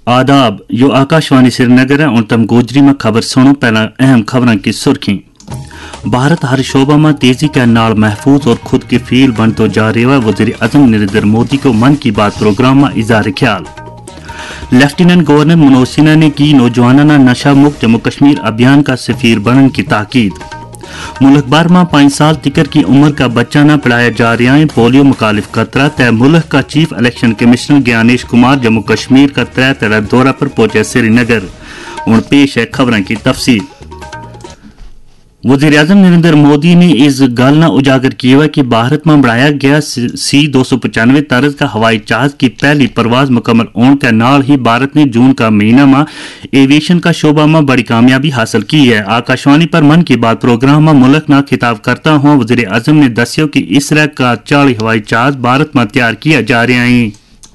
आदाब यो आकाशवाणी श्रीनगर है और तम गोजरी में खबर सुनो। पहला अहम खबरों की सुर्खी। भारत हर शोबा में तेजी के नाल महफूज और खुद की फील बनतो जा रहा है। वज़ीर आज़म नरेंद्र मोदी को मन की बात प्रोग्राम में इज़हार ख्याल। लेफ्टिनेंट गवर्नर मनोज सिन्हा ने की नौजवाना नशा मुक्त जम्मू कश्मीर अभियान का सफीर बनने की ताकीद। मुल्क भर में 5 साल तिकर की उम्र का बच्चा न पढ़ाया जा रहा है। पोलियो मुखालिफ खतरा तय। मुल्क का chief election commissioner Gyanesh Kumar Jammu Kashmir का 3 दौरा पर पहुंचे श्रीनगर। और पेश है खबरों की तफसील। वज़ीर आज़म नरेंद्र मोदी ने इस गल न उजागर किया है कि भारत में बढ़ाया गया C-295 तर्ज का हवाई जहाज की पहली परवाज मुकम्मल होने के नाल ही भारत ने जून का महीना में एविएशन का शोबा में बड़ी कामयाबी हासिल की है। आकाशवाणी पर मन की बात प्रोग्राम में मुल्क न खिताब करता हुआ वज़ीर आज़म ने दस्यो कि इस तरह का 40 हवाई जहाज भारत में तैयार किया जा रहा है।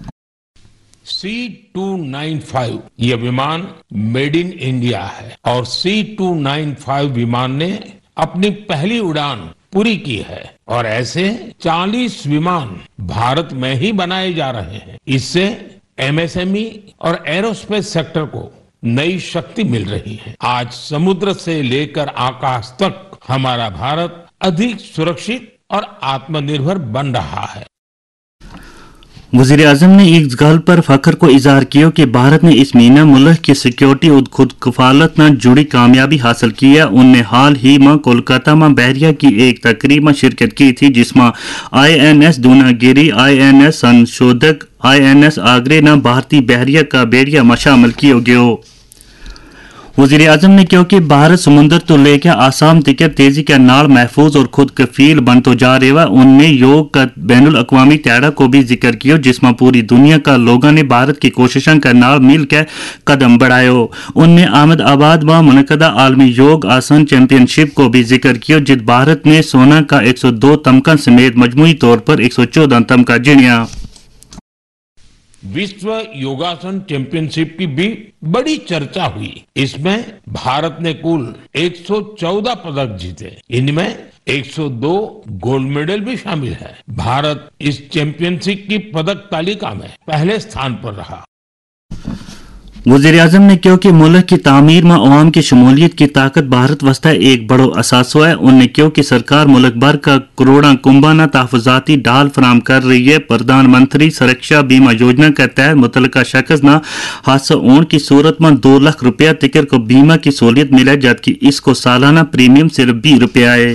C-295 ये विमान मेड इन इंडिया है और C-295 विमान ने अपनी पहली उड़ान पूरी की है और ऐसे 40 विमान भारत में ही बनाए जा रहे हैं। इससे MSME और एरोस्पेस सेक्टर को नई शक्ति मिल रही है। आज समुद्र से लेकर आकाश तक हमारा भारत अधिक सुरक्षित और आत्मनिर्भर बन रहा है। वज़ीर आज़म ने इस गल पर फख्र को इजहार किया कि भारत ने इस महीना मुल्क की सिक्योरिटी और खुद कफालत न जुड़ी कामयाबी हासिल की है। उनने हाल ही में कोलकाता में बहरिया की एक तकरीब में शिरकत की थी जिसमें INS दूनागिरी, INS संशोधक, INS आगरे न भारतीय बहरिया का बेड़िया में शामिल किया गया। वज़ीर आज़म ने कहा कि भारत समुद्र तो लेकर आसाम तक तेजी के नाल महफूज और खुद कफील बनतो जा रहा है। उनने योग का बैनुल अक़वामी त्याड़ा को भी जिक्र किया जिसमें पूरी दुनिया का लोगों ने भारत की कोशिशों के नाल मिल के कदम बढ़ायो। उनने अहमदाबाद में मुनक़दा आलमी योग आसन चैंपियनशिप को भी जिक्र किया जिस भारत ने सोना का 102 तमगा समेत मजमूई तौर पर 114 तमगा जीणिया। विश्व योगासन चैंपियनशिप की भी बड़ी चर्चा हुई। इसमें भारत ने कुल 114 पदक जीते। इनमें 102 गोल्ड मेडल भी शामिल है। भारत इस चैंपियनशिप की पदक तालिका में पहले स्थान पर रहा। वज़ीर आज़म ने कहा कि मुल्क की तामीर में अवाम की शमूलियत की ताकत भारत वास्ते एक बड़ो असासो है। उन्होंने कहा कि सरकार मुल्क भर का करोड़ा कुंबाना तहफुजाती ढाल फराम कर रही है। प्रधानमंत्री सुरक्षा बीमा योजना के तहत मुतलका शख्स न हादसा होने की सूरत में 2 लाख रुपया तिकर को बीमा की सहूलियत मिले जबकि इसको सालाना प्रीमियम सिर्फ 20 रुपया है।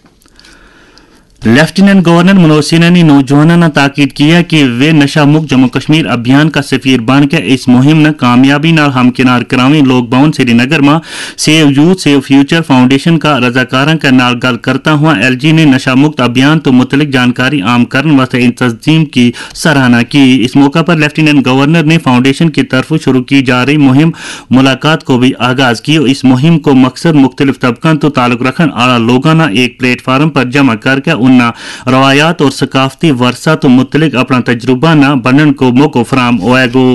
लेफ्टिनेंट गवर्नर मनोज सिन्हा ने नौजवानों ने ताकीद किया कि वे नशा मुक्त जम्मू कश्मीर अभियान का सफीर बन के इस मुहिम ने कामयाबी नाल हमकिनार करावी। लोक भवन श्रीनगर में save youth save future foundation का रजाकारों के नाल गल करता हुआ LG ने नशा मुक्त अभियान तो मुतलिक जानकारी आम करने वास्ते इन तंजीम की सराहना की। इस मौका पर लेफ्टिनेंट गवर्नर ने फाउंडेशन की तरफ शुरू की जा रही मुहिम मुलाकात को भी आगाज किया। इस मुहिम को मकसद मुख्तलिफ तबकों तो ताल्लुक रखने वाला लोगों ने एक प्लेटफार्म पर जमा करके रवायात और सकाफती वर्षा तो मुतलिक अपना तजुर्बा न बनने को मौका फराम होएगो।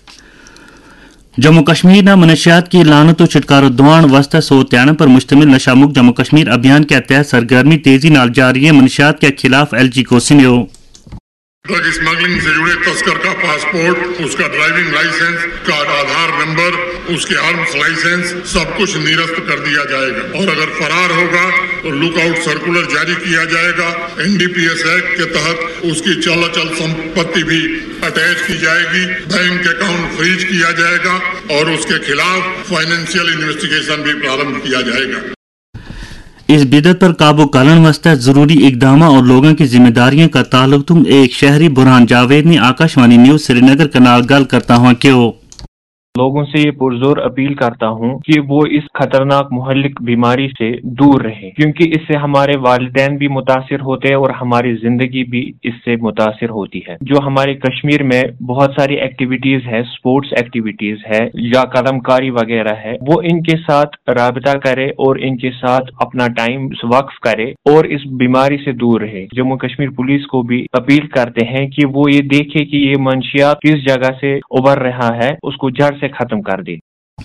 जम्मू कश्मीर न मनशियात की लानत और छुटकारो दिवाण वास्ते सोत्याना पर मुश्तमिल नशा मुक्त जम्मू कश्मीर अभियान के तहत सरगर्मी तेजी नाल जारी है। मनशियात के खिलाफ LG को सिन्यो ड्रग स्मगलिंग से जुड़े तस्कर का पासपोर्ट, उसका ड्राइविंग लाइसेंस, का आधार नंबर, उसके आर्म्स लाइसेंस सब कुछ निरस्त कर दिया जाएगा और अगर फरार होगा तो लुकआउट सर्कुलर जारी किया जाएगा। NDPS एक्ट के तहत उसकी चल संपत्ति भी अटैच की जाएगी। बैंक अकाउंट फ्रीज किया जाएगा और उसके खिलाफ फाइनेंशियल इन्वेस्टिगेशन भी प्रारंभ किया जाएगा। इस बिदत पर काबू करने वास्ते जरूरी इकदाम और लोगों की जिम्मेदारियों का ताल्लुक एक शहरी बुरहान जावेद ने आकाशवाणी न्यूज श्रीनगर के नाल गल करता हुआ क्यों लोगों से ये पुरजोर अपील करता हूँ कि वो इस खतरनाक मुहल्लिक बीमारी से दूर रहें क्योंकि इससे हमारे वालिदैन भी मुतासिर होते हैं और हमारी जिंदगी भी इससे मुतासिर होती है। जो हमारे कश्मीर में बहुत सारी एक्टिविटीज है, स्पोर्ट्स एक्टिविटीज है या कदमकारी वगैरह है, वो इनके साथ राबता करे और इनके साथ अपना टाइम वक्फ करे और इस बीमारी से दूर रहे। जम्मू कश्मीर पुलिस को भी अपील करते हैं कि वो ये देखे कि ये मंशियात किस जगह से उभर रहा है, उसको जड़ से खत्म कर दे।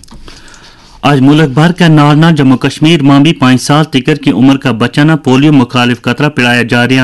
आज मुल्क भर के नाल जम्मू कश्मीर में भी 5 साल तिकर की उम्र का बच्चा न पोलियो मुखालिफ खतरा पिलाया जा रहा